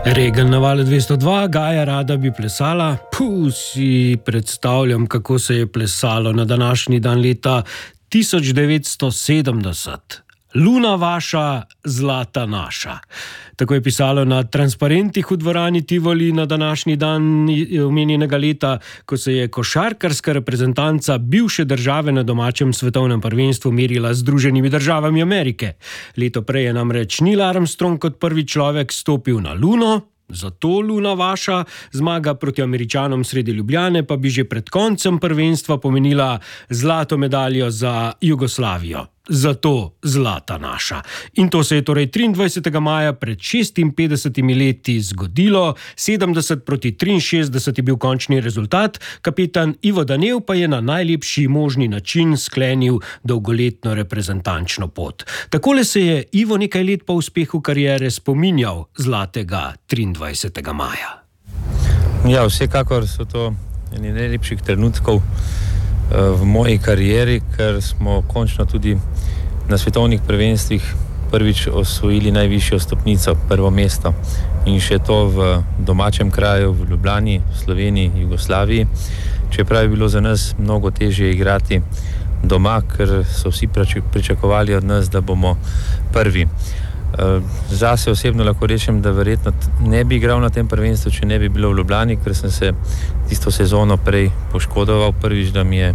Regel na valu 202, Gaja rada bi plesala. Si predstavljam, kako se je plesalo na današnji dan leta 1970. Luna vaša, zlata naša. Tako je pisalo na transparentih v dvorani Tivoli na današnji dan omenjenega leta, ko se je košarkarska reprezentanca bivše države na domačem svetovnem prvenstvu merila z Združenimi državami Amerike. Leto prej je namreč Neil Armstrong kot prvi človek stopil na Luno. Zato Luna vaša, zmaga proti Američanom sredi Ljubljane pa bi že pred koncem prvenstva pomenila zlato medaljo za Jugoslavijo. Zato zlata naša. In to se je torej 23. maja pred 56 leti zgodilo, 70 proti 63 je bil končni rezultat, kapetan Ivo Danev pa je na najlepši možni način sklenil dolgoletno reprezentančno pot. Takole se je Ivo nekaj let po uspehu kariere spominjal zlatega 23. maja. Ja, vsekakor so to eni najlepših trenutkov v moji karieri, ker smo končno tudi na svetovnih prvenstvih prvič osvojili najvišjo stopnico, prvo mesto. In še to v domačem kraju, v Ljubljani, v Sloveniji, Jugoslaviji. Čeprav je bilo za nas mnogo težje igrati doma, ker so vsi pričakovali od nas, da bomo prvi. Zase osebno lahko rečem, da verjetno ne bi igral na tem prvenstvu, če ne bi bilo v Ljubljani, ker sem se tisto sezono prej poškodoval. Prvič, da mi je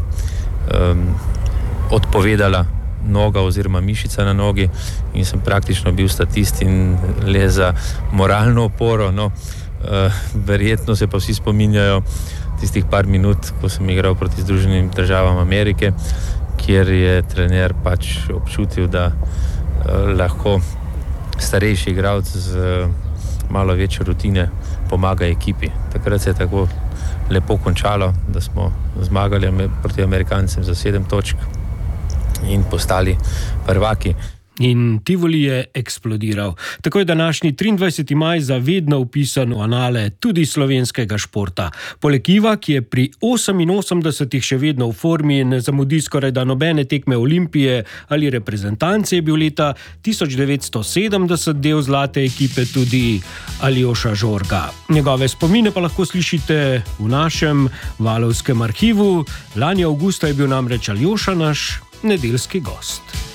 odpovedala noga oziroma mišica na nogi in sem praktično bil statist in le za moralno oporo. Verjetno se pa vsi spominjajo tistih par minut, ko sem igral proti Združenim državam Amerike, kjer je trener pač občutil, da lahko starejši igralec z malo večje rutine pomaga ekipi. Takrat se je tako lepo končalo, da smo zmagali proti Amerikancem za 7 točk in postali prvaki. In Tivoli je eksplodiral. Tako je današnji 23. maj zavedno vpisan v anale tudi slovenskega športa. Poleg Iva, ki je pri 88 še vedno v formi in ne zamudi skoraj da nobene tekme Olimpije ali reprezentance, je bil leta 1970 del zlate ekipe tudi Aljoša Žorga. Njegove spomine pa lahko slišite v našem valovskem arhivu. Lani avgusta je bil namreč Aljoša naš nedeljski gost.